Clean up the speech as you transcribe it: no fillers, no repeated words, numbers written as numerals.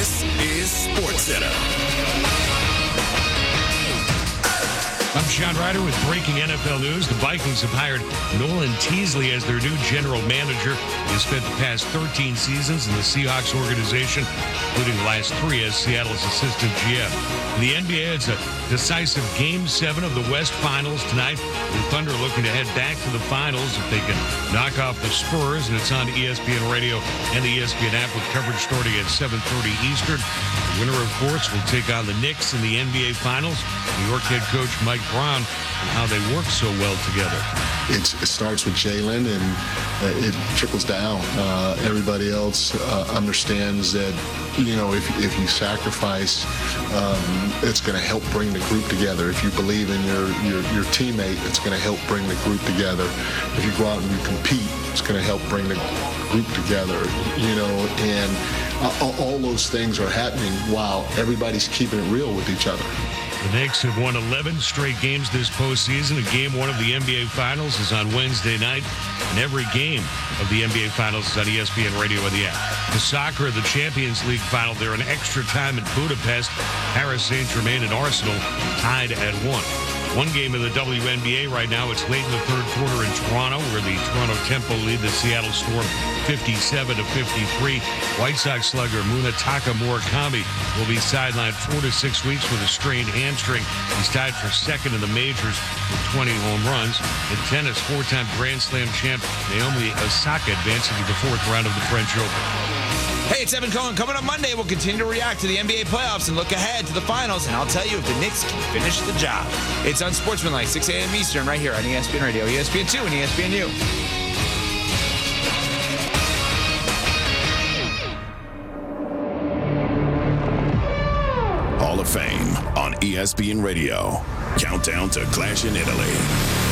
This is SportsCenter. I'm Sean Ryder with breaking NFL news. The Vikings have hired Nolan Teasley as their new general manager. He has spent the past 13 seasons in the Seahawks organization, including the last 3 as Seattle's assistant GM. In the NBA, it's a decisive Game 7 of the West Finals tonight. The Thunder looking to head back to the finals if they can knock off the Spurs, and it's on ESPN Radio and the ESPN app with coverage starting at 7:30 Eastern. The winner, of course, will take on the Knicks in the NBA Finals. New York head coach Mike Brown and how they work so well together. It starts with Jalen, and it trickles down. Everybody else understands that, you know, if you sacrifice, it's going to help bring the group together. If you believe in your teammate, it's going to help bring the group together. If you go out and you compete, it's going to help bring the group together, you know, and all those things are happening while everybody's keeping it real with each other. The Knicks have won 11 straight games this postseason. Game 1 of the NBA Finals is on Wednesday night, and every game of the NBA Finals is on ESPN Radio and the app. The soccer, the Champions League final, they're in extra time in Budapest. Paris Saint-Germain and Arsenal tied at 1. One game in the WNBA right now. It's late in the third quarter in Toronto, where the Toronto Tempo lead the Seattle Storm 57-53. White Sox slugger Munetaka Murakami will be sidelined 4 to 6 weeks with a strained hamstring. He's tied for second in the majors with 20 home runs. In tennis, 4-time Grand Slam champ Naomi Osaka advancing to the 4th round of the French Open. Hey, it's Evan Cohen. Coming up Monday, we'll continue to react to the NBA playoffs and look ahead to the finals, and I'll tell you if the Knicks can finish the job. It's Unsportsmanlike, 6 a.m. Eastern, right here on ESPN Radio, ESPN2, and ESPNU. Hall of Fame on ESPN Radio. Countdown to Clash in Italy.